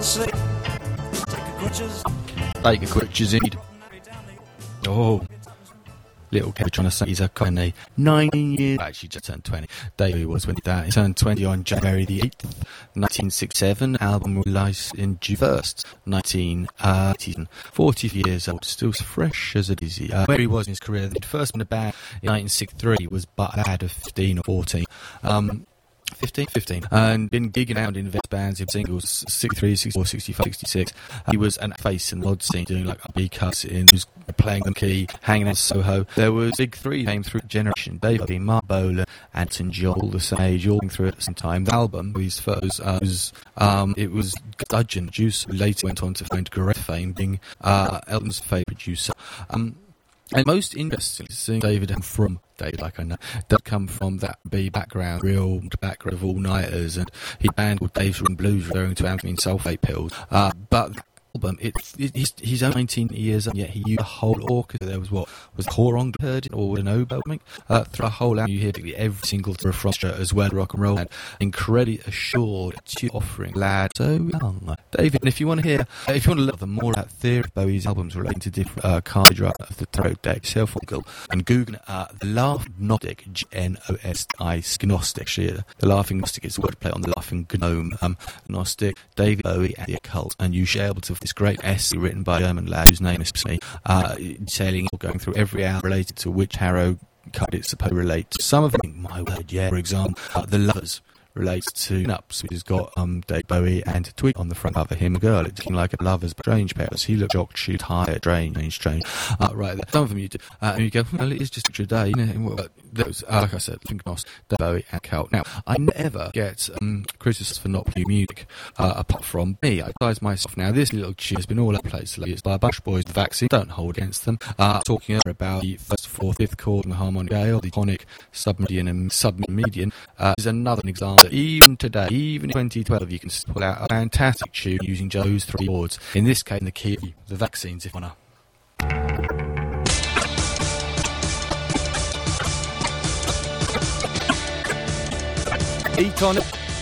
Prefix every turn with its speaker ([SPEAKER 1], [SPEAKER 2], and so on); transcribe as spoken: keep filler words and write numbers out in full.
[SPEAKER 1] say, take a crutches.
[SPEAKER 2] Take a crutches indeed. Oh. Little Kevin trying to say he's a kind of nineteen years. Actually, just turned twenty. Davey was when he died. He turned twenty on January the eighth, nineteen sixty-seven. Album released in June first, nineteen eighty. forty years old, still fresh as a daisy. Uh, where he was in his career, the first in the band in nineteen sixty-three was but a lad of fifteen or fourteen. Um, fifteen, fifteen, and been gigging out in various bands in singles, sixty-three, sixty-four, sixty-five, sixty-six. He was an face in the mod scene, doing like B cuts in, he was playing the key, hanging out in Soho. There was big three came through generation, Dave being Mark Bolan, Anton John, all the same age, all going through at the same time. The album, his first, uh, was, um, it was Dudgeon Juice, who later went on to find great fame, being uh, Elton's favourite producer. Um, And most interesting, seeing David and from David, like I know, did come from that B background, real background of all-nighters, and he band called Dave's Rhythm Blues, referring to amphetamine sulfate pills. Uh, but the album, it, it, he's, he's only nineteen years old, yet he used a whole orchestra. There was what was Horong heard it, or an oboe, I think. Uh, through a whole album, you hear every single refrain as well, rock and roll, and incredibly assured to offering lad so young. David, and if you want to hear, if you want to learn more about theory of Bowie's albums relating to different uh, cardiac of the throat deck, self Google and Google uh, the Laughing Gnostic, G N O S I, Gnostic. The Laughing Gnostic is wordplay on the Laughing Gnome. Um, Gnostic, David Bowie and the Occult, and you should be able to this great essay written by a German lad whose name is me, uh, sailing or going through every hour related to which Harrow card it's supposed to relate to. Some of them, my word, yeah. For example, uh, The Lovers relates to Nups, which has got um, Dave Bowie and a twig on the front cover, him and a girl. It's looking like a lover's strange pair. He looked jock, shoot, high, strange, strange. Uh, right there. Some of them you do. Uh, and you go, well, it is just a day, you know. Well, those, uh, like I said, think of Dave Bowie and Cult. Now, I never get um, criticism for not playing music, uh, apart from me. I advise myself. Now, this little tune has been all over the place lately. It's by Bush Boys, The Vaccine. Don't hold against them. Uh, talking about the first, fourth, fifth chord and the harmonic scale, the tonic, submedian, and submedian, uh, is another example. Even today, even in twenty twelve, you can pull out a fantastic tune using Joe's three chords. In this case, in the key of The Vaccines, if you want to. Eat on it.